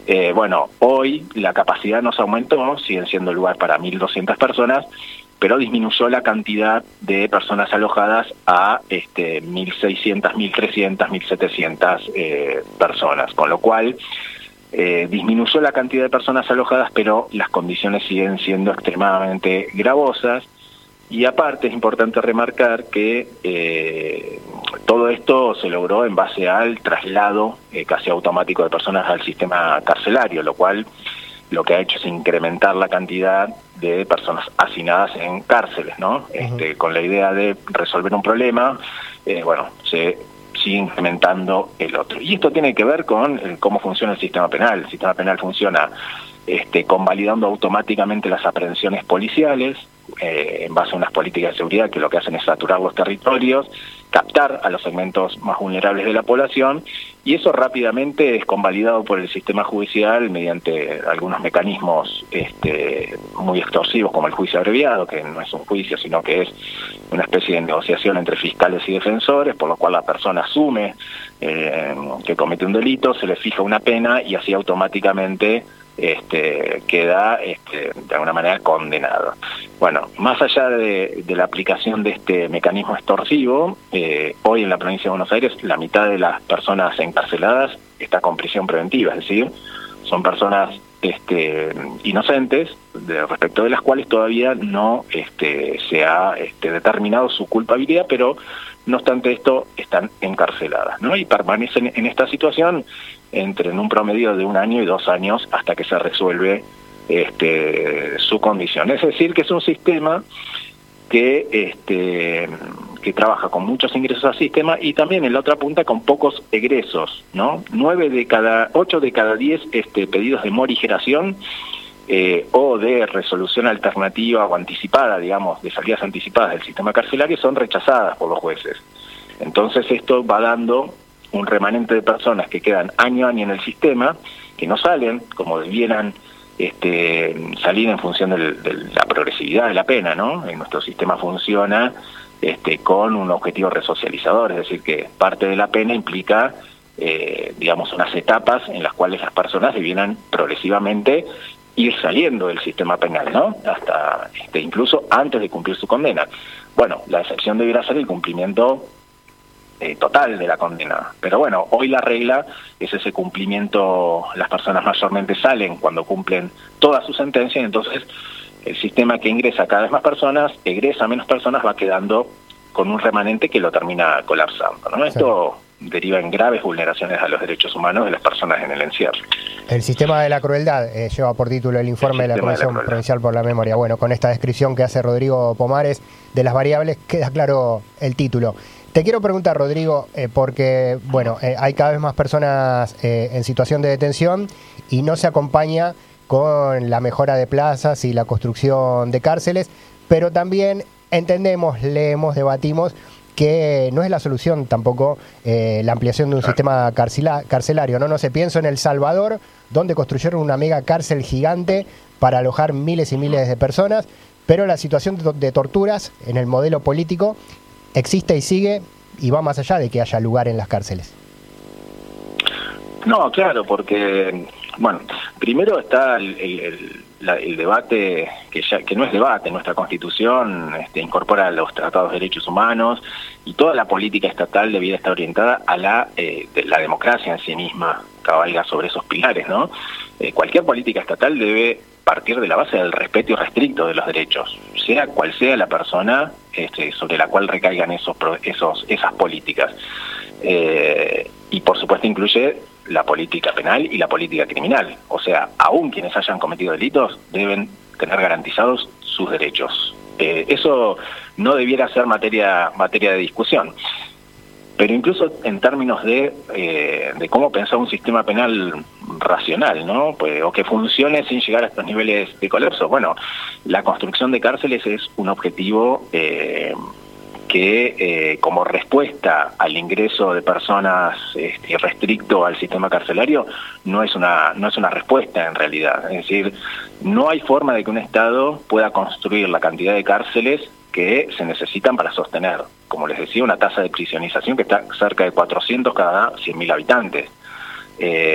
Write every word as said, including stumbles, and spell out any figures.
Eh, bueno, hoy la capacidad nos aumentó, siguen siendo lugar para mil doscientas personas, pero disminuyó la cantidad de personas alojadas a este, mil seiscientas, mil trescientas, mil setecientas eh, personas, con lo cual eh, disminuyó la cantidad de personas alojadas, pero las condiciones siguen siendo extremadamente gravosas. Y aparte es importante remarcar que eh, todo esto se logró en base al traslado eh, casi automático de personas al sistema carcelario, lo cual lo que ha hecho es incrementar la cantidad de personas hacinadas en cárceles, ¿no? Uh-huh. Este, con la idea de resolver un problema, eh, bueno, se sigue incrementando el otro. Y esto tiene que ver con eh, cómo funciona el sistema penal. El sistema penal funciona este, convalidando automáticamente las aprehensiones policiales, eh, en base a unas políticas de seguridad que lo que hacen es saturar los territorios, captar a los segmentos más vulnerables de la población, y eso rápidamente es convalidado por el sistema judicial mediante algunos mecanismos este, muy extorsivos, como el juicio abreviado, que no es un juicio, sino que es una especie de negociación entre fiscales y defensores, por lo cual la persona asume eh, que comete un delito, se le fija una pena y así automáticamente Este, queda este, de alguna manera condenado. Bueno, más allá de, de la aplicación de este mecanismo extorsivo, eh, hoy en la provincia de Buenos Aires la mitad de las personas encarceladas está con prisión preventiva, es decir, son personas este, inocentes de, respecto de las cuales todavía no este, se ha este, determinado su culpabilidad, pero no obstante esto están encarceladas, ¿no? Y permanecen en esta situación entre en un promedio de un año y dos años hasta que se resuelve este, su condición. Es decir, que es un sistema que este, que trabaja con muchos ingresos al sistema y también en la otra punta con pocos egresos, ¿no? Nueve de cada, ocho de cada diez este, pedidos de morigeración eh, o de resolución alternativa o anticipada, digamos, de salidas anticipadas del sistema carcelario son rechazadas por los jueces. Entonces esto va dando un remanente de personas que quedan año a año en el sistema, que no salen como debieran este, salir en función del, de la progresividad de la pena, ¿no? En nuestro sistema funciona este, con un objetivo resocializador, es decir, que parte de la pena implica, eh, digamos, unas etapas en las cuales las personas debieran progresivamente ir saliendo del sistema penal, ¿no? Hasta este, incluso antes de cumplir su condena. Bueno, la excepción debiera ser el cumplimiento Eh, total de la condena. Pero bueno, hoy la regla es ese cumplimiento, las personas mayormente salen cuando cumplen toda su sentencia, y entonces el sistema que ingresa cada vez más personas, egresa menos personas, va quedando con un remanente que lo termina colapsando, ¿no? Esto sí deriva en graves vulneraciones a los derechos humanos de las personas en el encierro. El sistema de la crueldad eh, lleva por título el informe el de la Comisión de la Provincial por la Memoria. Bueno, con esta descripción que hace Rodrigo Pomares de las variables queda claro el título. Te quiero preguntar, Rodrigo, eh, porque bueno, eh, hay cada vez más personas eh, en situación de detención y no se acompaña con la mejora de plazas y la construcción de cárceles, pero también entendemos, leemos, debatimos que no es la solución tampoco eh, la ampliación de un sistema carcela, carcelario, ¿no? No sé, pienso en El Salvador, donde construyeron una mega cárcel gigante para alojar miles y miles de personas, pero la situación de, de torturas en el modelo político existe y sigue y va más allá de que haya lugar en las cárceles. No, claro, porque, bueno, primero está el, el, el, la, el debate, que ya que no es debate, nuestra Constitución este, incorpora los tratados de derechos humanos y toda la política estatal debiera estar orientada a la, eh, de la democracia en sí misma, cabalga sobre esos pilares, ¿no? Eh, cualquier política estatal debe partir de la base del respeto irrestricto de los derechos, sea cual sea la persona este, sobre la cual recaigan esos, esos esas políticas. Eh, y por supuesto incluye la política penal y la política criminal. O sea, aún quienes hayan cometido delitos deben tener garantizados sus derechos. Eh, eso no debiera ser materia, materia de discusión. Pero incluso en términos de, eh, de cómo pensar un sistema penal racional, ¿no? Pues, o que funcione sin llegar a estos niveles de colapso. Bueno, la construcción de cárceles es un objetivo eh, que eh, como respuesta al ingreso de personas este, restricto al sistema carcelario no es una no es una respuesta en realidad. Es decir, no hay forma de que un Estado pueda construir la cantidad de cárceles que se necesitan para sostener, como les decía, una tasa de prisionización que está cerca de cuatrocientos cada cien mil habitantes. Eh,